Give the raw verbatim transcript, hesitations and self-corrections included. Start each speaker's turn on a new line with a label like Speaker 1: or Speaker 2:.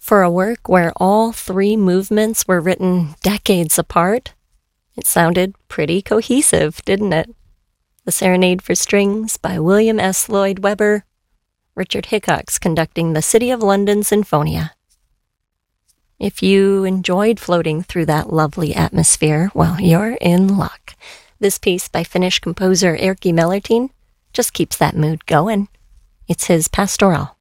Speaker 1: For a work where all three movements were written decades apart, it sounded pretty cohesive, didn't it? The Serenade for Strings by William S. Lloyd Webber, Richard Hickox conducting the City of London Sinfonia. If you enjoyed floating through that lovely atmosphere, well, you're in luck. This piece by Finnish composer Erkki Mellertin just keeps that mood going. It's his Pastoral.